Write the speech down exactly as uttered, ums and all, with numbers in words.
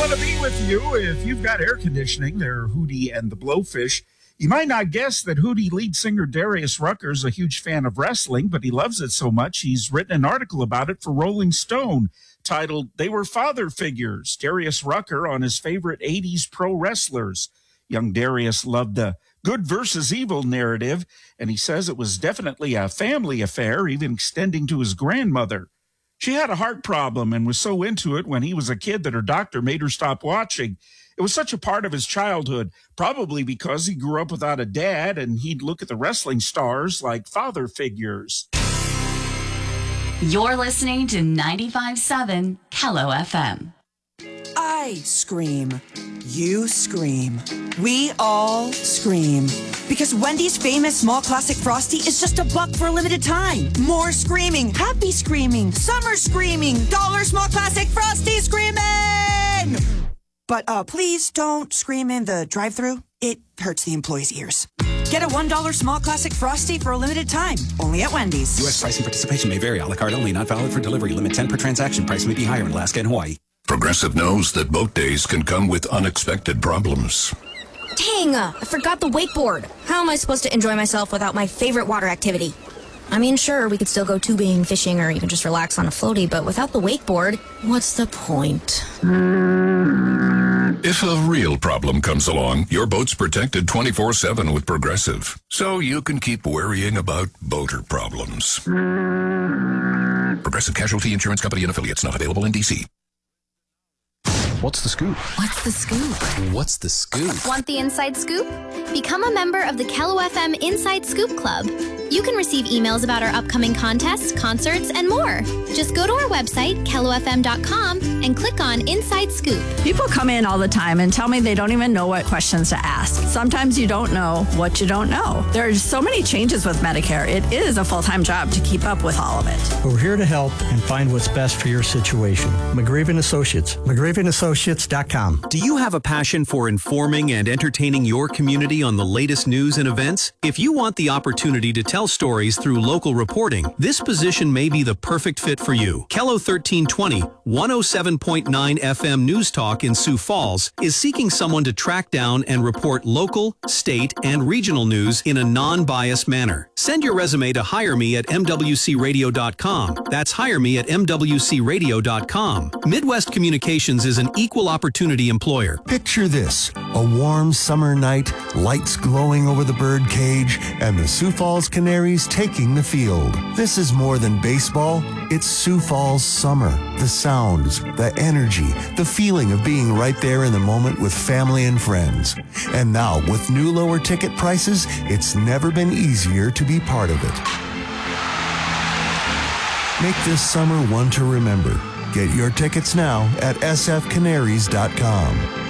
want to be with you. If you've got air conditioning, they're Hootie and the Blowfish. You might not guess that Hootie lead singer Darius Rucker is a huge fan of wrestling, but he loves it so much he's written an article about it for Rolling Stone titled, They Were Father Figures, Darius Rucker on his favorite eighties pro wrestlers. Young Darius loved the good versus evil narrative, and he says it was definitely a family affair, even extending to his grandmother. She had a heart problem and was so into it when he was a kid that her doctor made her stop watching. It was such a part of his childhood, probably because he grew up without a dad and he'd look at the wrestling stars like father figures. You're listening to ninety-five point seven Kello F M. I scream. You scream. We all scream. Because Wendy's famous small classic Frosty is just a buck for a limited time. More screaming, happy screaming, summer screaming, dollar small classic Frosty screaming! But uh, please don't scream in the drive-thru. It hurts the employees' ears. Get a one dollar small classic Frosty for a limited time. Only at Wendy's. U S pricing participation may vary. A la carte only. Not valid for delivery. Limit ten per transaction. Price may be higher in Alaska and Hawaii. Progressive knows that boat days can come with unexpected problems. Dang, uh, I forgot the wakeboard. How am I supposed to enjoy myself without my favorite water activity? I mean, sure, we could still go tubing, fishing, or even just relax on a floaty, but without the wakeboard, what's the point? If a real problem comes along, your boat's protected twenty-four seven with Progressive, so you can keep worrying about boater problems. Progressive Casualty Insurance Company and Affiliates, not available in D C. What's the scoop? What's the scoop? What's the scoop? Want the inside scoop? Become a member of the Kello F M Inside Scoop Club. You can receive emails about our upcoming contests, concerts, and more. Just go to our website, kello f m dot com, and click on Inside Scoop. People come in all the time and tell me they don't even know what questions to ask. Sometimes you don't know what you don't know. There are so many changes with Medicare. It is a full-time job to keep up with all of it. We're here to help and find what's best for your situation. McGraven and Associates. McGraven Associates dot com. Do you have a passion for informing and entertaining your community on the latest news and events? If you want the opportunity to tell stories through local reporting, this position may be the perfect fit for you. Kello thirteen twenty, one oh seven point nine F M News Talk in Sioux Falls is seeking someone to track down and report local, state, and regional news in a non-biased manner. Send your resume to hire me at m w c radio dot com. That's hire me at m w c radio dot com. Midwest Communications is an equal opportunity employer. Picture this, a warm summer night, lights glowing over the bird cage, and the Sioux Falls Canaries taking the field. This is more than baseball, it's Sioux Falls summer. The sounds, the energy, the feeling of being right there in the moment with family and friends. And now, with new lower ticket prices, it's never been easier to be part of it. Make this summer one to remember. Get your tickets now at s f canaries dot com.